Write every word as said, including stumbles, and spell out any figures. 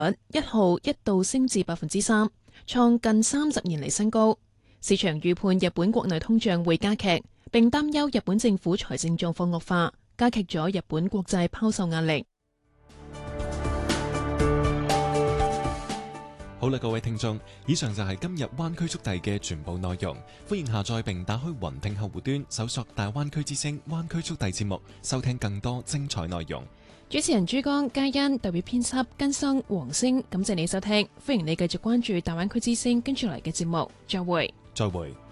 率一號一度升至百分之三，創近三十年嚟新高。市場預判日本國內通脹會加劇，並擔憂日本政府財政狀況惡化，加劇咗日本國債拋售壓力。 好啦，各位聽眾，以上就係今日灣區速遞嘅全部內容。歡迎下載並打開雲聽客戶端，搜索大灣區之聲灣區速遞節目，收聽更多精彩內容。 主持人珠江嘉欣，代表編輯根生黃星，感謝你收聽，歡迎你繼續關注大灣區之聲跟住嚟嘅節目，再會。 再會。